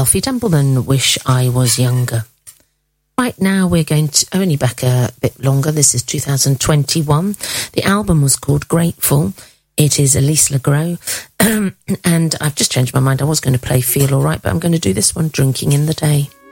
Alfie Templeman, Wish I Was Younger. Right now we're going to, only back a bit longer, this is 2021. The album was called Grateful. It is Elise Legros. And I've just changed my mind. I was going to play Feel Alright, but I'm going to do this one, Drinking in the Day.